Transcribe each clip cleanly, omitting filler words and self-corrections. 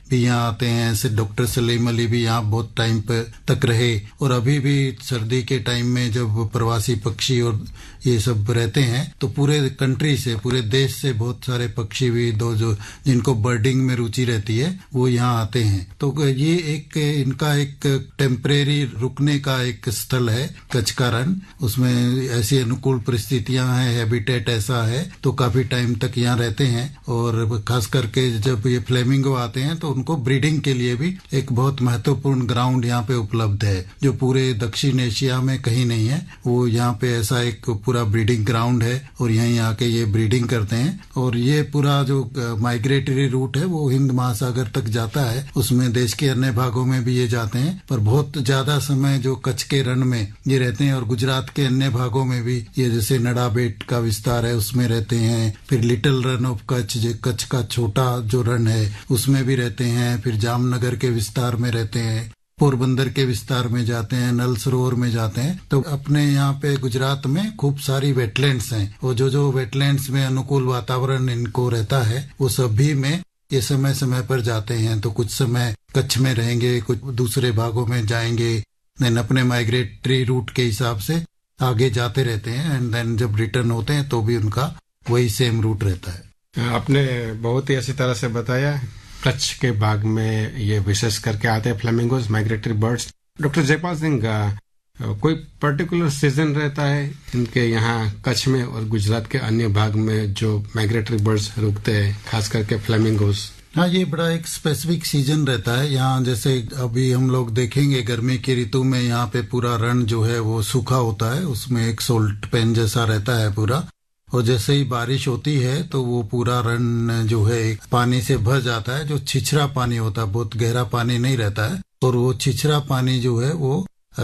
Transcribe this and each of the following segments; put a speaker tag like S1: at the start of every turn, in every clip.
S1: भी यहाँ आते हैं। ऐसे डॉक्टर सलीम अली भी यहाँ बहुत टाइम तक रहे। और अभी भी सर्दी के टाइम में जब प्रवासी पक्षी और ये सब रहते हैं तो पूरे कंट्री से, पूरे देश से बहुत सारे पक्षी भी दो जो जिनको बर्डिंग में रुचि रहती है वो यहाँ आते हैं। तो ये एक इनका एक टेम्परेरी रुकने का एक स्थल है कच्छ का रण। उसमें ऐसी अनुकूल परिस्थितियां हैं, हैबिटेट ऐसा है तो काफी टाइम तक यहाँ रहते हैं। और खास करके जब ये फ्लेमिंगो आते हैं तो उनको ब्रीडिंग के लिए भी एक बहुत महत्वपूर्ण ग्राउंड यहाँ पे उपलब्ध है जो पूरे दक्षिण एशिया में कहीं नहीं है। वो यहाँ पे ऐसा एक पूरा ब्रीडिंग ग्राउंड है और यहीं आके ये ब्रीडिंग करते हैं। और ये पूरा जो माइग्रेटरी रूट है वो हिंद महासागर तक जाता है। उसमें देश के अन्य भागों में भी ये जाते हैं पर बहुत ज्यादा समय जो कच्छ के रण में ये रहते हैं। और गुजरात के अन्य भागों में भी ये जैसे नड़ाबेट का विस्तार है उसमें रहते हैं। फिर लिटिल रन ऑफ कच्छ जो कच्छ का छोटा जो रण है उसमें भी रहते हैं। फिर जामनगर के विस्तार में रहते हैं, पोरबंदर के विस्तार में जाते हैं, नल सरोवर में जाते हैं। तो अपने यहाँ पे गुजरात में खूब सारी वेटलैंड्स हैं और जो वेटलैंड्स में अनुकूल वातावरण इनको रहता है वो सभी में ये समय समय पर जाते हैं। तो कुछ समय कच्छ में रहेंगे, कुछ दूसरे भागों में जाएंगे, देन अपने माइग्रेटरी रूट के हिसाब से आगे जाते रहते हैं। एंड देन जब रिटर्न होते हैं तो भी उनका वही सेम रूट रहता है।
S2: आपने बहुत ही अच्छी तरह से बताया। कच्छ के भाग में ये विशेष करके आते हैं flamingos, migratory birds. Doctor Jaipal Singh, कोई पर्टिकुलर सीजन रहता है इनके यहाँ कच्छ में और गुजरात के अन्य भाग में जो माइग्रेटरी बर्ड्स रुकते हैं, खास करके फ्लेमिंगोज?
S1: हाँ, ये बड़ा एक स्पेसिफिक सीजन रहता है यहाँ। जैसे अभी हम लोग देखेंगे गर्मी की ऋतु में यहाँ पे पूरा रण जो है वो सूखा होता है, उसमें एक सोल्ट पेन जैसा रहता है पूरा। और जैसे ही बारिश होती है तो वो पूरा रण जो है पानी से भर जाता है। जो छिछरा पानी होता है, बहुत गहरा पानी नहीं रहता है। और वो छिछरा पानी जो है वो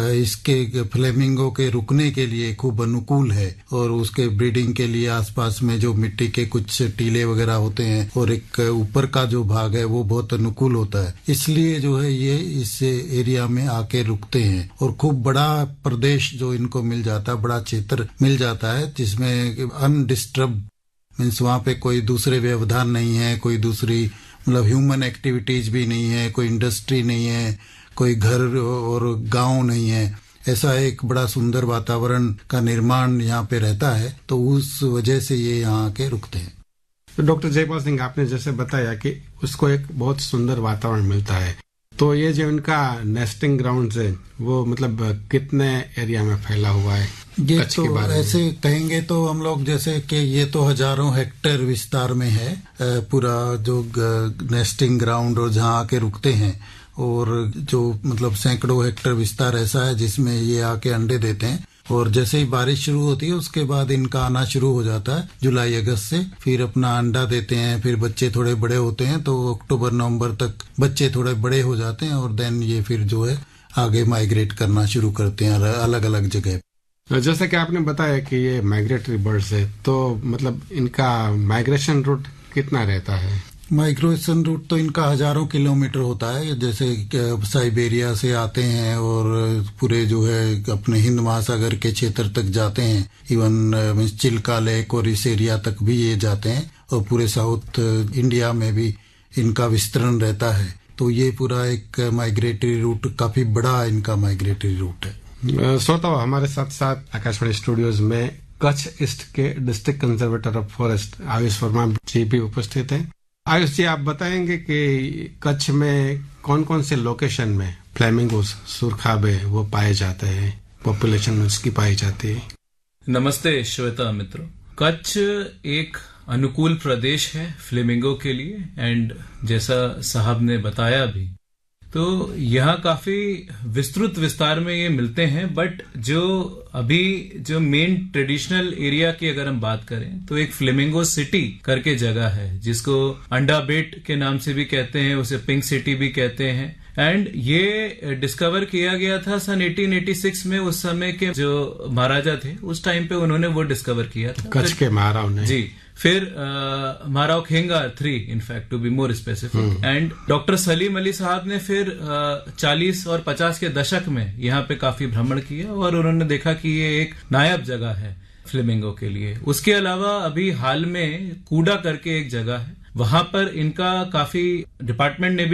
S1: इसके फ्लेमिंगो के रुकने के लिए खूब अनुकूल है। और उसके ब्रीडिंग के लिए आसपास में जो मिट्टी के कुछ टीले वगैरह होते हैं और एक ऊपर का जो भाग है वो बहुत अनुकूल होता है। इसलिए जो है ये इस एरिया में आके रुकते हैं। और खूब बड़ा प्रदेश जो इनको मिल जाता है, बड़ा क्षेत्र मिल जाता है जिसमें अनडिस्टर्ब मीन्स वहाँ पे कोई दूसरे व्यवधान नहीं है, कोई दूसरी मतलब ह्यूमन एक्टिविटीज भी नहीं है, कोई इंडस्ट्री नहीं है, कोई घर और गांव नहीं है। ऐसा एक बड़ा सुंदर वातावरण का निर्माण यहाँ पे रहता है। तो उस वजह से ये यहाँ के रुकते हैं।
S2: तो डॉक्टर जयपाल सिंह, आपने जैसे बताया कि उसको एक बहुत सुंदर वातावरण मिलता है, तो ये जो इनका नेस्टिंग ग्राउंड है वो मतलब कितने एरिया में फैला हुआ है?
S1: ये तो ऐसे कहेंगे तो हम लोग जैसे कि ये तो हजारों हेक्टेयर विस्तार में है पूरा जो नेस्टिंग ग्राउंड और जहाँ आके रुकते हैं। और जो मतलब सैकड़ों हेक्टेयर विस्तार ऐसा है जिसमें ये आके अंडे देते हैं। और जैसे ही बारिश शुरू होती है उसके बाद इनका आना शुरू हो जाता है जुलाई अगस्त से। फिर अपना अंडा देते हैं, फिर बच्चे थोड़े बड़े होते हैं तो अक्टूबर नवंबर तक बच्चे थोड़े बड़े हो जाते हैं। और देन ये फिर जो है आगे माइग्रेट करना शुरू करते हैं अलग अलग जगह।
S2: जैसे कि आपने बताया कि ये माइग्रेटरी बर्ड्स है, तो मतलब इनका माइग्रेशन रूट कितना रहता है?
S1: माइग्रेशन रूट तो इनका हजारों किलोमीटर होता है। जैसे साइबेरिया से आते हैं और पूरे जो है अपने हिंद महासागर के क्षेत्र तक जाते हैं। इवन चिल्का लेक और इस एरिया तक भी ये जाते हैं। और पूरे साउथ इंडिया में भी इनका विस्तरण रहता है। तो ये पूरा एक माइग्रेटरी रूट, काफी बड़ा इनका माइग्रेटरी रूट है।
S2: श्रोताओं, हमारे साथ साथ आकाशवाणी स्टूडियोज में कच्छ ईस्ट के district conservator of forest Ayush Verma जी भी उपस्थित हैं। आयुष जी, आप बताएंगे कि कच्छ में कौन कौन से लोकेशन में फ्लेमिंगोस, सुरखाबे वो पाए जाते हैं, पॉपुलेशन उसकी पाई जाती है?
S3: नमस्ते श्रोता मित्रों, कच्छ एक अनुकूल प्रदेश है फ्लेमिंगो के लिए। एंड जैसा साहब ने बताया भी तो यहाँ काफी विस्तृत विस्तार में ये मिलते हैं। बट जो अभी जो मेन ट्रेडिशनल एरिया की अगर हम बात करें तो एक फ्लेमिंगो सिटी करके जगह है जिसको अंडा बेट के नाम से भी कहते हैं, उसे पिंक सिटी भी कहते हैं। एंड ये डिस्कवर किया गया था सन 1886 में। उस समय के जो महाराजा थे उस टाइम पे उन्होंने वो डिस्कवर किया था,
S2: कच्छ के महाराव ने।
S3: जी, फिर Maharao Khengar 3 in fact to be more specific. And doctor Salim Ali साहब ने फिर 40 और 50 के दशक में यहाँ पे काफी भ्रमण किया और उन्होंने देखा कि ये एक नायाब जगह है फ्लेमिंगो के लिए। उसके अलावा अभी हाल में कूडा करके एक जगह है, वहां पर इनका काफी डिपार्टमेंट ने भी